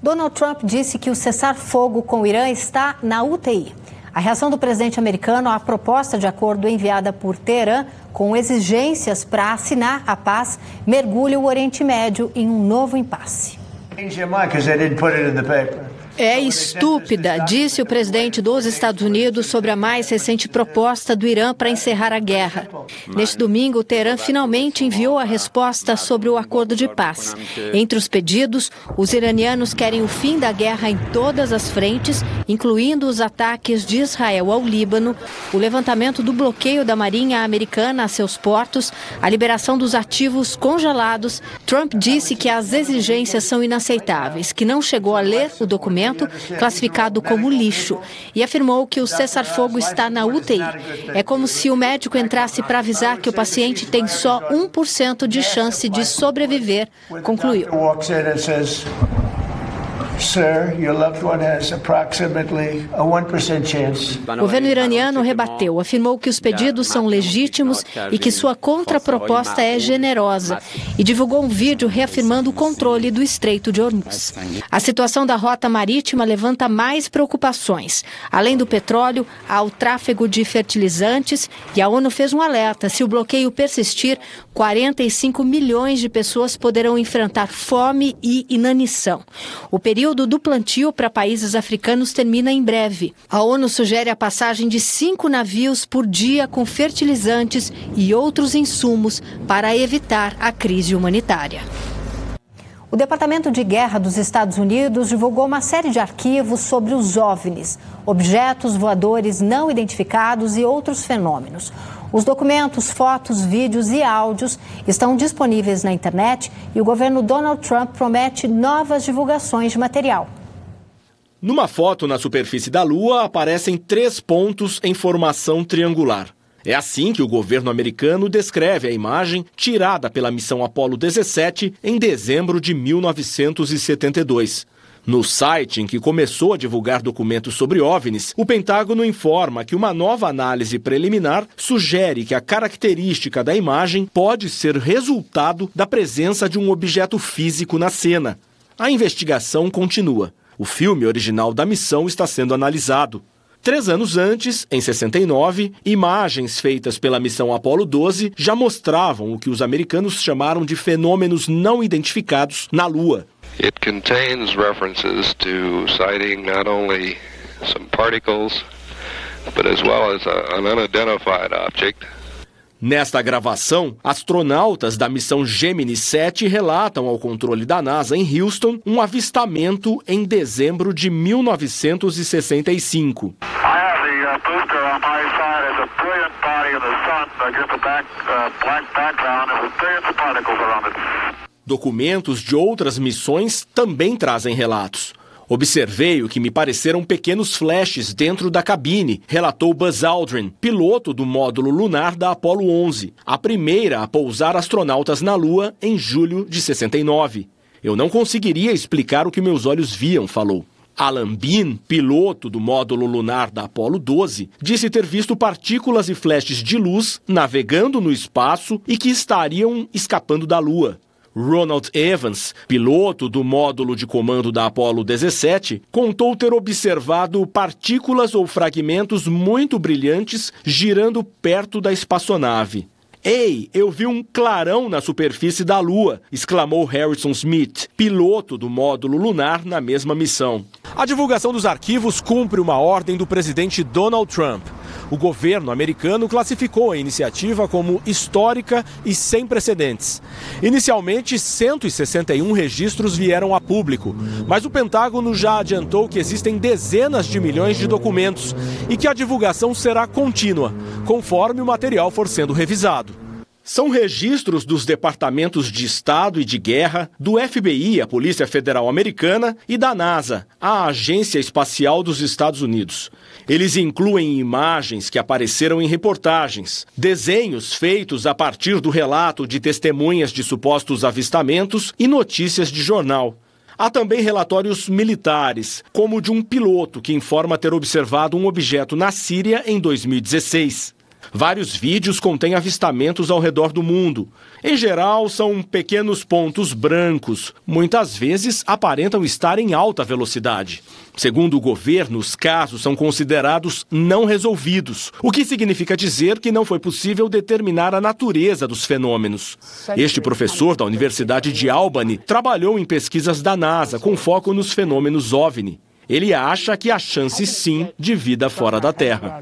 Donald Trump disse que o cessar-fogo com o Irã está na UTI. A reação do presidente americano à proposta de acordo enviada por Teherã, com exigências para assinar a paz, mergulha o Oriente Médio em um novo impasse. É estúpida, disse o presidente dos Estados Unidos sobre a mais recente proposta do Irã para encerrar a guerra. Neste domingo, o Teherã finalmente enviou a resposta sobre o acordo de paz. Entre os pedidos, os iranianos querem o fim da guerra em todas as frentes, incluindo os ataques de Israel ao Líbano, o levantamento do bloqueio da Marinha americana a seus portos, a liberação dos ativos congelados. Trump disse que as exigências são inaceitáveis, que não chegou a ler o documento classificado como lixo, e afirmou que o cessar-fogo está na UTI. É como se o médico entrasse para avisar que o paciente tem só 1% de chance de sobreviver, concluiu. Sir, your loved one has approximately a 1% chance. O governo iraniano rebateu, afirmou que os pedidos são legítimos e que sua contraproposta é generosa, e divulgou um vídeo reafirmando o controle do Estreito de Hormuz. A situação da rota marítima levanta mais preocupações. Além do petróleo, há o tráfego de fertilizantes, e a ONU fez um alerta: se o bloqueio persistir, 45 milhões de pessoas poderão enfrentar fome e inanição. O período do plantio para países africanos termina em breve. A ONU sugere a passagem de 5 navios por dia com fertilizantes e outros insumos para evitar a crise humanitária. O Departamento de Guerra dos Estados Unidos divulgou uma série de arquivos sobre os OVNIs, objetos voadores não identificados e outros fenômenos. Os documentos, fotos, vídeos e áudios estão disponíveis na internet e o governo Donald Trump promete novas divulgações de material. Numa foto na superfície da Lua aparecem 3 pontos em formação triangular. É assim que o governo americano descreve a imagem tirada pela missão Apollo 17 em dezembro de 1972. No site em que começou a divulgar documentos sobre OVNIs, o Pentágono informa que uma nova análise preliminar sugere que a característica da imagem pode ser resultado da presença de um objeto físico na cena. A investigação continua. O filme original da missão está sendo analisado. 3 anos antes, em 69, imagens feitas pela missão Apollo 12 já mostravam o que os americanos chamaram de fenômenos não identificados na Lua. It contains references to sighting not only some particles, but as well as an unidentified object. Nesta gravação, astronautas da missão Gemini 7 relatam ao controle da NASA em Houston um avistamento em dezembro de 1965. Documentos de outras missões também trazem relatos. Observei o que me pareceram pequenos flashes dentro da cabine, relatou Buzz Aldrin, piloto do módulo lunar da Apollo 11, a primeira a pousar astronautas na Lua em julho de 69. Eu não conseguiria explicar o que meus olhos viam, falou. Alan Bean, piloto do módulo lunar da Apollo 12, disse ter visto partículas e flashes de luz navegando no espaço e que estariam escapando da Lua. Ronald Evans, piloto do módulo de comando da Apollo 17, contou ter observado partículas ou fragmentos muito brilhantes girando perto da espaçonave. Ei, eu vi um clarão na superfície da Lua, exclamou Harrison Smith, piloto do módulo lunar na mesma missão. A divulgação dos arquivos cumpre uma ordem do presidente Donald Trump. O governo americano classificou a iniciativa como histórica e sem precedentes. Inicialmente, 161 registros vieram a público, mas o Pentágono já adiantou que existem dezenas de milhões de documentos e que a divulgação será contínua, conforme o material for sendo revisado. São registros dos departamentos de Estado e de Guerra, do FBI, a Polícia Federal Americana, e da NASA, a Agência Espacial dos Estados Unidos. Eles incluem imagens que apareceram em reportagens, desenhos feitos a partir do relato de testemunhas de supostos avistamentos e notícias de jornal. Há também relatórios militares, como o de um piloto que informa ter observado um objeto na Síria em 2016. Vários vídeos contêm avistamentos ao redor do mundo. Em geral, são pequenos pontos brancos. Muitas vezes aparentam estar em alta velocidade. Segundo o governo, os casos são considerados não resolvidos, o que significa dizer que não foi possível determinar a natureza dos fenômenos. Este professor da Universidade de Albany trabalhou em pesquisas da NASA com foco nos fenômenos OVNI. Ele acha que há chance, sim, de vida fora da Terra.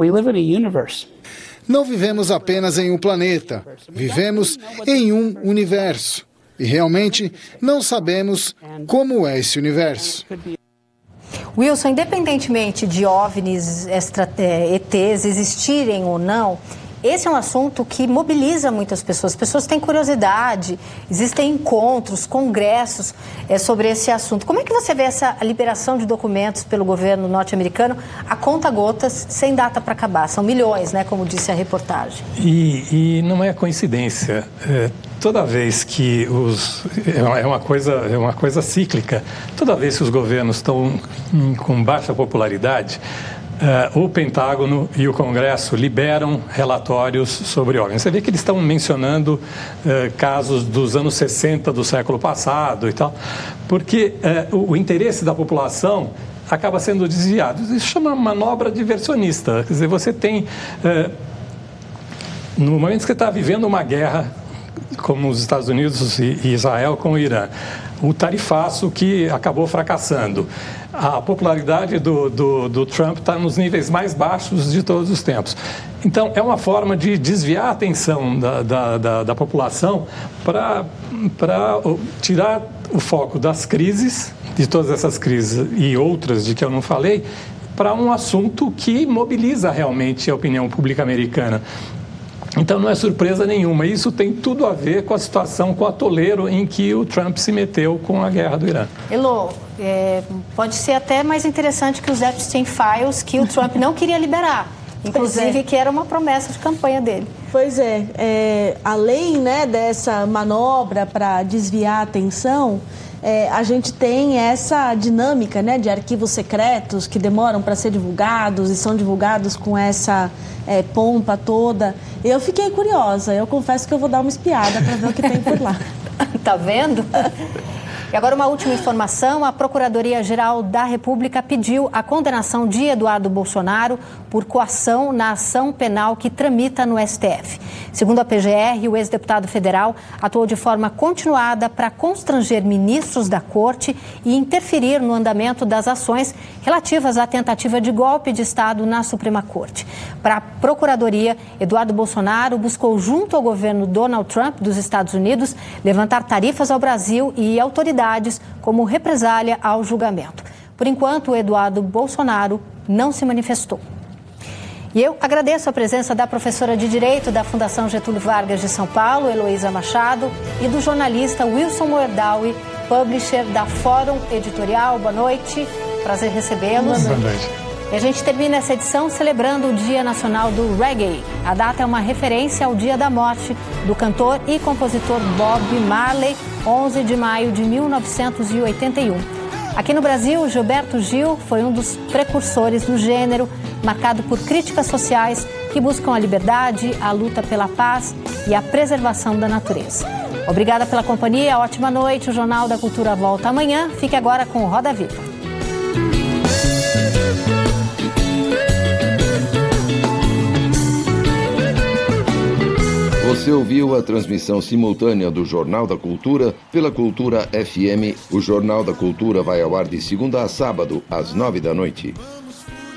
Não vivemos apenas em um planeta, vivemos em um universo. E realmente não sabemos como é esse universo. Wilson, independentemente de OVNIs, ETs existirem ou não, esse é um assunto que mobiliza muitas pessoas. As pessoas têm curiosidade, existem encontros, congressos sobre esse assunto. Como é que você vê essa liberação de documentos pelo governo norte-americano a conta-gotas, sem data para acabar? São milhões, né, como disse a reportagem. E não é coincidência. Toda vez que é uma coisa cíclica. Toda vez que os governos estão com baixa popularidade, o Pentágono e o Congresso liberam relatórios sobre OVNIs. Você vê que eles estão mencionando casos dos anos 60 do século passado e tal, porque o interesse da população acaba sendo desviado. Isso chama manobra diversionista. Quer dizer, você tem... no momento que você está vivendo uma guerra, como os Estados Unidos e Israel com o Irã, o tarifaço que acabou fracassando. A popularidade do Trump está nos níveis mais baixos de todos os tempos. Então, é uma forma de desviar a atenção da população para tirar o foco das crises, de todas essas crises e outras de que eu não falei, para um assunto que mobiliza realmente a opinião pública americana. Então, não é surpresa nenhuma. Isso tem tudo a ver com a situação, com o atoleiro em que o Trump se meteu com a guerra do Irã. Elô, pode ser até mais interessante que os Epstein Files, que o Trump não queria liberar. Inclusive, que era uma promessa de campanha dele. Pois além, né, dessa manobra para desviar a atenção, a gente tem essa dinâmica, né, de arquivos secretos que demoram para ser divulgados e são divulgados com essa pompa toda. Eu fiquei curiosa, eu confesso que eu vou dar uma espiada para ver o que tem por lá. Tá vendo? E agora uma última informação, a Procuradoria-Geral da República pediu a condenação de Eduardo Bolsonaro por coação na ação penal que tramita no STF. Segundo a PGR, o ex-deputado federal atuou de forma continuada para constranger ministros da Corte e interferir no andamento das ações relativas à tentativa de golpe de Estado na Suprema Corte. Para a Procuradoria, Eduardo Bolsonaro buscou, junto ao governo Donald Trump dos Estados Unidos, levantar tarifas ao Brasil e autoridades como represália ao julgamento. Por enquanto, o Eduardo Bolsonaro não se manifestou. E eu agradeço a presença da professora de Direito da Fundação Getúlio Vargas de São Paulo, Heloísa Machado, e do jornalista Wilson Moerdaui, publisher da Fórum Editorial. Boa noite, prazer recebê-los. Boa noite. E a gente termina essa edição celebrando o Dia Nacional do Reggae. A data é uma referência ao dia da morte do cantor e compositor Bob Marley, 11 de maio de 1981. Aqui no Brasil, Gilberto Gil foi um dos precursores do gênero, marcado por críticas sociais que buscam a liberdade, a luta pela paz e a preservação da natureza. Obrigada pela companhia, ótima noite. O Jornal da Cultura volta amanhã. Fique agora com o Roda Viva. Você ouviu a transmissão simultânea do Jornal da Cultura pela Cultura FM. O Jornal da Cultura vai ao ar de segunda a sábado, às 9 da noite.